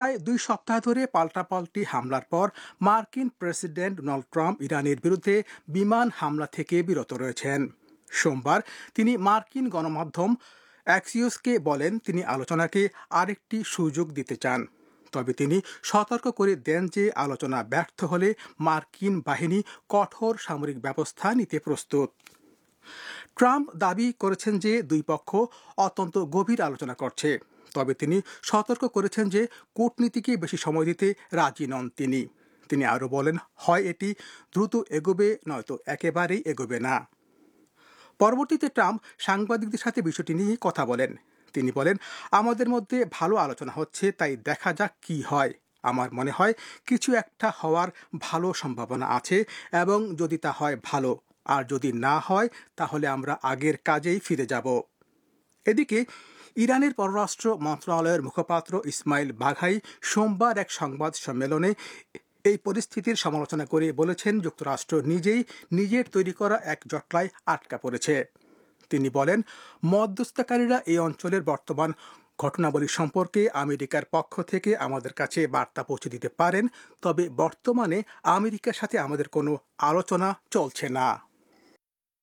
প্রায় 2 সপ্তাহ ধরে পাল্টাপাল্টি হামলার পর মার্কিন প্রেসিডেন্ট ডোনাল্ড ট্রাম্প ইরানের বিরুদ্ধে বিমান হামলা থেকে বিরত রয়েছেন। সোমবার তিনি মার্কিন গণমাধ্যম অ্যাক্সিওসকে বলেন তিনি আলোচনাকে আরেকটি সুযোগ দিতে চান, তবে তিনি সতর্ক করে দেন যে আলোচনা ব্যর্থ হলে মার্কিন বাহিনী কঠোর সামরিক ব্যবস্থা নিতে প্রস্তুত। ট্রাম্প দাবি করেছেন যে দুই পক্ষ অত্যন্ত গভীর আলোচনা করছে, তবে তিনি সতর্ক করেছেন যে কূটনীতিকে বেশি সময় দিতে রাজি নন তিনি আরও বলেন, হয় এটি দ্রুত এগোবে নয়তো একেবারেই এগোবে না। পরবর্তীতে ট্রাম্প সাংবাদিকদের সাথে বিষয়টি নিয়ে কথা বলেন। তিনি বলেন, আমাদের মধ্যে ভালো আলোচনা হচ্ছে, তাই দেখা যাক কি হয়। আমার মনে হয় কিছু একটা হওয়ার ভালো সম্ভাবনা আছে, এবং যদি তা হয় ভালো, আর যদি না হয় তাহলে আমরা আগের কাজেই ফিরে যাব। এদিকে ইরানের পররাষ্ট্র মন্ত্রণালয়ের মুখপাত্র ইসমাইল বাঘাই সোমবার এক সংবাদ সম্মেলনে এই পরিস্থিতির সমালোচনা করে বলেছেন, যুক্তরাষ্ট্র নিজেই নিজের তৈরি করা এক জটলায় আটকা পড়েছে। তিনি বলেন, মধ্যস্থতাকারীরা এই অঞ্চলের বর্তমান ঘটনাবলী সম্পর্কে আমেরিকার পক্ষ থেকে আমাদের কাছে বার্তা পৌঁছে দিতে পারেন, তবে বর্তমানে আমেরিকার সাথে আমাদের কোনো আলোচনা চলছে না।